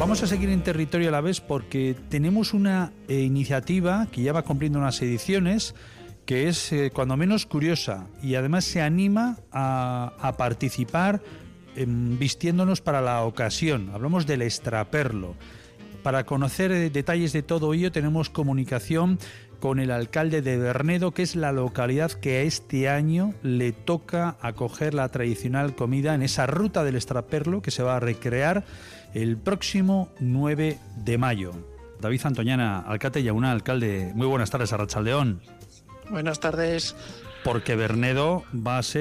Vamos a seguir en territorio alavés porque tenemos una iniciativa que ya va cumpliendo unas ediciones, que es cuando menos curiosa, y además se anima a participar vistiéndonos para la ocasión. Hablamos del extraperlo. Para conocer detalles de todo ello tenemos comunicación con el alcalde de Bernedo, que es la localidad que a este año le toca acoger la tradicional comida en esa ruta del extraperlo que se va a recrear el próximo 9 de mayo. David Antoñana, alcalde Jauna, alcalde, muy buenas tardes, Arratsaldeon. Buenas tardes. Porque Bernedo va a ser